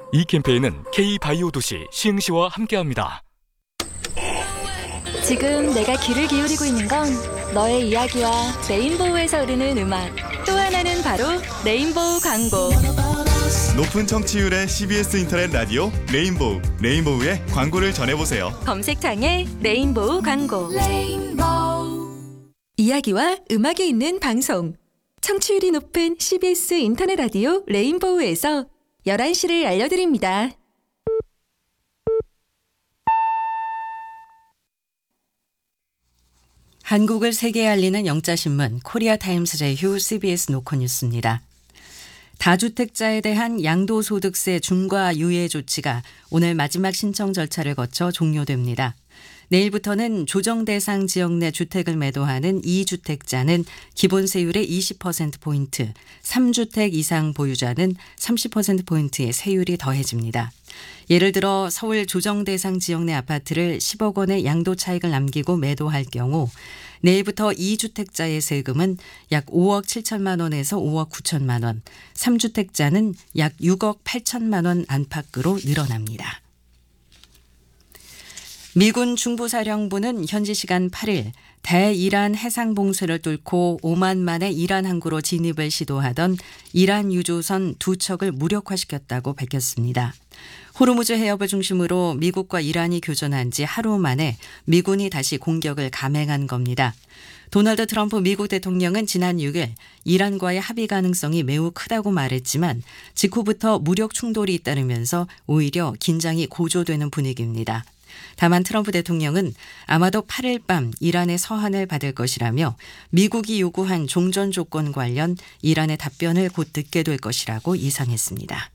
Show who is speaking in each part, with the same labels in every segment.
Speaker 1: 이 캠페인은 K바이오 도시 시흥시와 함께합니다.
Speaker 2: 지금 내가 귀를 기울이고 있는 건 너의 이야기와 레인보우에서 흐르는 음악, 또 하나는 바로 레인보우 광고.
Speaker 3: 높은 청취율의 CBS 인터넷 라디오 레인보우, 레인보우의 광고를 전해보세요.
Speaker 2: 검색창에 레인보우 광고. 이야기와 음악이 있는 방송. 청취율이 높은 CBS 인터넷 라디오 레인보우에서 11시를 알려드립니다.
Speaker 4: 한국을 세계에 알리는 영자신문 코리아타임스 제휴 CBS 노컷뉴스입니다. 다주택자에 대한 양도소득세 중과 유예 조치가 오늘 마지막 신청 절차를 거쳐 종료됩니다. 내일부터는 조정 대상 지역 내 주택을 매도하는 2주택자는 기본세율의 20%포인트, 3주택 이상 보유자는 30%포인트의 세율이 더해집니다. 예를 들어 서울 조정 대상 지역 내 아파트를 10억 원의 양도 차익을 남기고 매도할 경우 내일부터 2주택자의 세금은 약 5억 7천만 원에서 5억 9천만 원, 3주택자는 약 6억 8천만 원 안팎으로 늘어납니다. 미군 중부사령부는 현지 시간 8일 대이란 해상봉쇄를 뚫고 오만만의 이란 항구로 진입을 시도하던 이란 유조선 2척을 무력화시켰다고 밝혔습니다. 호르무즈 해협을 중심으로 미국과 이란이 교전한 지 하루 만에 미군이 다시 공격을 감행한 겁니다. 도널드 트럼프 미국 대통령은 지난 6일 이란과의 합의 가능성이 매우 크다고 말했지만 직후부터 무력 충돌이 잇따르면서 오히려 긴장이 고조되는 분위기입니다. 다만 트럼프 대통령은 아마도 8일 밤 이란의 서한을 받을 것이라며 미국이 요구한 종전 조건 관련 이란의 답변을 곧 듣게 될 것이라고 예상했습니다.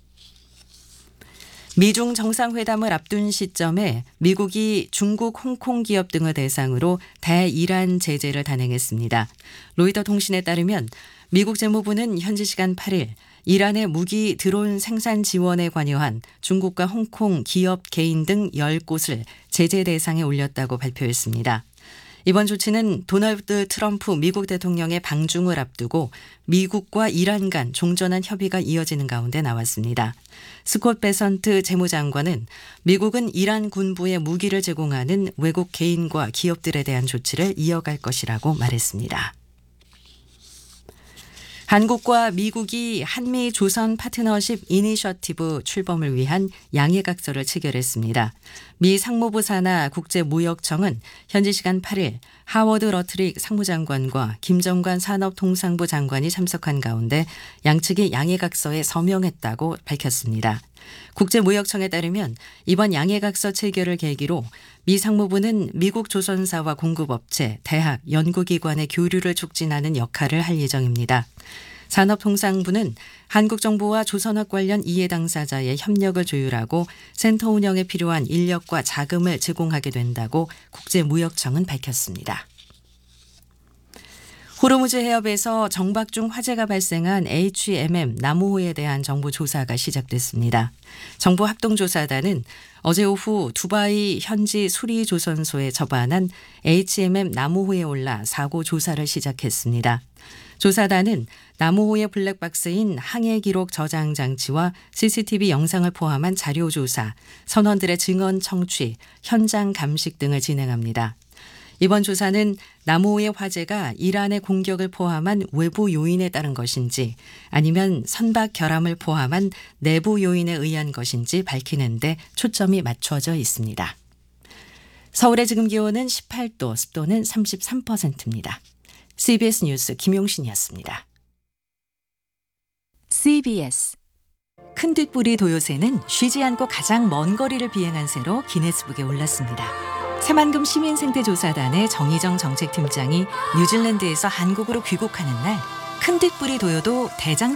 Speaker 4: 미중 정상회담을 앞둔 시점에 미국이 중국, 홍콩 기업 등을 대상으로 대이란 제재를 단행했습니다. 로이터 통신에 따르면 미국 재무부는 현지 시간 8일 이란의 무기 드론 생산 지원에 관여한 중국과 홍콩 기업 개인 등 10곳을 제재 대상에 올렸다고 발표했습니다. 이번 조치는 도널드 트럼프 미국 대통령의 방중을 앞두고 미국과 이란 간 종전한 협의가 이어지는 가운데 나왔습니다. 스콧 베선트 재무장관은 미국은 이란 군부에 무기를 제공하는 외국 개인과 기업들에 대한 조치를 이어갈 것이라고 말했습니다. 한국과 미국이 한미 조선 파트너십 이니셔티브 출범을 위한 양해각서를 체결했습니다. 미 상무부 산하 국제무역청은 현지 시간 8일 하워드 러트릭 상무장관과 김정관 산업통상부 장관이 참석한 가운데 양측이 양해각서에 서명했다고 밝혔습니다. 국제무역청에 따르면 이번 양해각서 체결을 계기로 미 상무부는 미국 조선사와 공급업체, 대학, 연구기관의 교류를 촉진하는 역할을 할 예정입니다. 산업통상부는 한국 정부와 조선업 관련 이해 당사자의 협력을 조율하고 센터 운영에 필요한 인력과 자금을 제공하게 된다고 국제무역청은 밝혔습니다. 호르무즈 해협에서 정박 중 화재가 발생한 HMM 나무호에 대한 정부 조사가 시작됐습니다. 정부 합동조사단은 어제 오후 두바이 현지 수리조선소에 접안한 HMM 나무호에 올라 사고 조사를 시작했습니다. 조사단은 나무호의 블랙박스인 항해 기록 저장 장치와 CCTV 영상을 포함한 자료 조사, 선원들의 증언 청취, 현장 감식 등을 진행합니다. 이번 조사는 나무호의 화재가 이란의 공격을 포함한 외부 요인에 따른 것인지 아니면 선박 결함을 포함한 내부 요인에 의한 것인지 밝히는 데 초점이 맞춰져 있습니다. 서울의 지금 기온은 18도, 습도는 33%입니다. CBS 뉴스 김용신이었습니다. CBS 큰 뒷부리 도요새는 쉬지 않고 가장 먼 거리를 비행한 새로 기네스북에 올랐습니다. 새만금 시민생태조사단의 정희정 정책팀장이 뉴질랜드에서 한국으로 귀국하는 날 큰 뒷부리 도요도 대장